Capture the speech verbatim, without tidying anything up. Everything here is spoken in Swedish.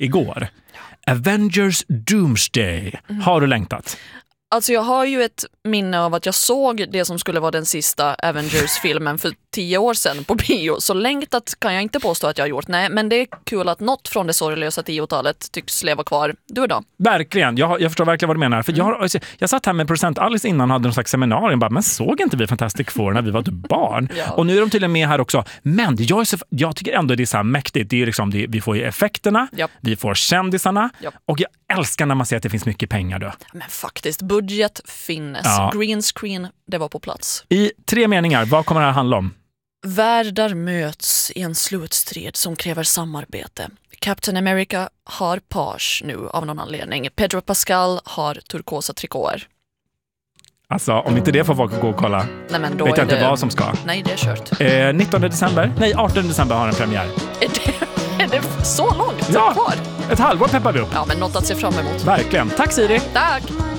igår. Avengers Doomsday. Mm. Har du längtat? Alltså jag har ju ett minne av att jag såg det som skulle vara den sista Avengers-filmen för tio år sedan på bio. Så längtat kan jag inte påstå att jag har gjort. Nej, men det är kul att något från det sorglösa tiotalet tycks leva kvar. Du då? Verkligen, jag, jag förstår verkligen vad du menar. För mm. jag, jag, jag satt här med producent Alice innan och hade någon slags seminarium. Bara, men såg inte vi Fantastic Four när vi var barn? Ja. Och nu är de tydligen med här också. Men jag, är så, jag tycker ändå det är så här mäktigt. Det är liksom, det, vi får ju effekterna, yep. vi får kändisarna. Yep. Och jag älskar när man ser att det finns mycket pengar då. Men faktiskt, budget finnes. Ja. Green screen, det var på plats. I tre meningar, vad kommer det här handla om? Världar möts i en slutstrid som kräver samarbete. Captain America har page nu av någon anledning. Pedro Pascal har turkosa trikåer. Alltså, om inte det får folk gå och kolla. Nej, men då vet jag det... inte vad som ska. Nej, det är kört. Eh, nittonde december? Nej, artonde december har en premiär. Är det, är det så långt ja, kvar? Ett halvår peppar vi upp. Ja, men något att se fram emot. Verkligen. Tack Siri. Tack.